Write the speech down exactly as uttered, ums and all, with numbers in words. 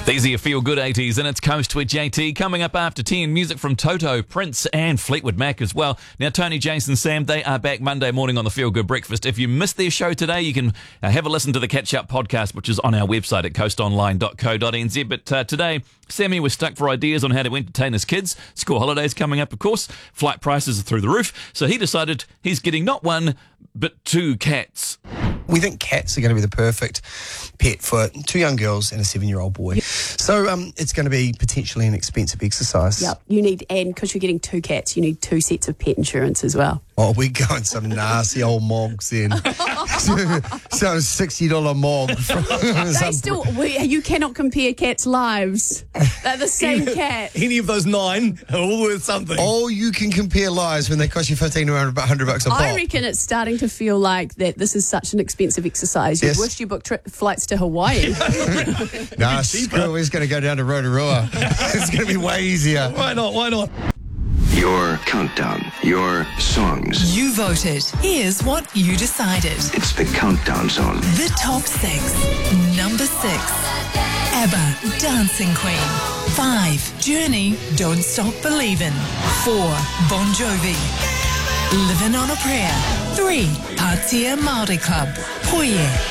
These are your feel-good eighties, and it's Coast with J T. Coming up after ten, music from Toto, Prince and Fleetwood Mac as well. Now, Tony, Jason, Sam, they are back Monday morning on the Feel Good Breakfast. If you missed their show today, you can uh, have a listen to the catch-up podcast, which is on our website at coast online dot co dot n z. But uh, today, Sammy was stuck for ideas on how to entertain his kids. School holidays coming up, of course. Flight prices are through the roof. So he decided he's getting not one, but two cats. We think cats are going to be the perfect pet for two young girls and a seven-year-old boy. Yep. So um, it's going to be potentially an expensive exercise. Yep, you need, and because you're getting two cats, you need two sets of pet insurance as well. Oh, we're going some nasty old mogs then. So a sixty dollars mog. They still, we, you cannot compare cats' lives. They're the same cat. Any of those nine are all worth something. Oh, you can compare lives when they cost you fifteen or one hundred bucks a pop. I reckon it's starting to feel like that this is such an expensive exercise. You Yes. wish you booked tri- flights to Hawaii. Nah, screw it, we're going to go down to Rotorua. It's going to be way easier. Why not? Why not? Your countdown, your songs. You voted. Here's what you decided. It's the Countdown Zone. The top six. Number six, ABBA, Dancing Queen. Five, Journey, Don't Stop Believin'. Four, Bon Jovi, Living on a Prayer. Three, Patia Māori Club, Poye.